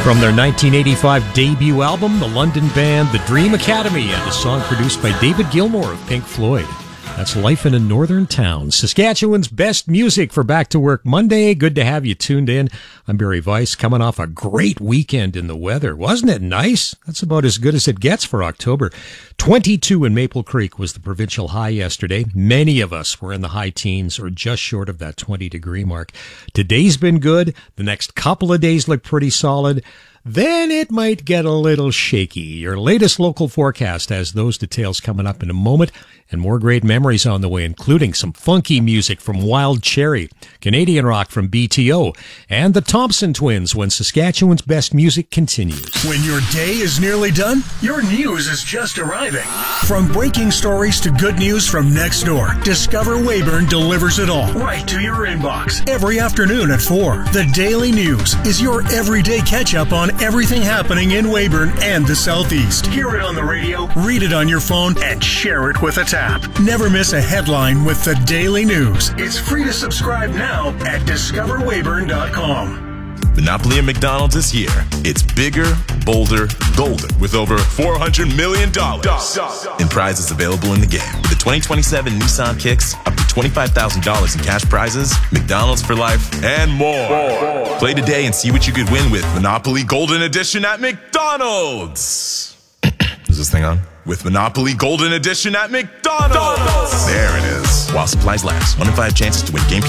From their 1985 debut album, the London band The Dream Academy, and a song produced by David Gilmour of Pink Floyd. That's Life in a Northern Town. Saskatchewan's best music for Back to Work Monday. Good to have you tuned in. I'm Barry Weiss, coming off a great weekend in the weather. Wasn't it nice? That's about as good as it gets for October. 22 in Maple Creek was the provincial high yesterday. Many of us were in the high teens or just short of that 20-degree mark. Today's been good. The next couple of days look pretty solid. Then it might get a little shaky. Your latest local forecast has those details coming up in a moment, and more great memories on the way, including some funky music from Wild Cherry, Canadian rock from BTO, and the Thompson Twins when Saskatchewan's best music continues. When your day is nearly done, your news is just arriving. From breaking stories to good news from next door, Discover Weyburn delivers it all right to your inbox every afternoon at 4. The Daily News is your everyday catch-up on everything happening in Weyburn and the Southeast. Hear it on the radio, read it on your phone, and share it with a tap. Never miss a headline with the Daily News. It's free to subscribe now at discoverweyburn.com. Monopoly at McDonald's is here. It's bigger, bolder, golden, with over $400 million in prizes available in the game. With the 2027 Nissan Kicks, up to $25,000 in cash prizes, McDonald's for life, and more. Play today and see what you could win with Monopoly Golden Edition at McDonald's. Is this thing on? With Monopoly Golden Edition at McDonald's. There it is. While supplies last. 1 in 5 chances to win game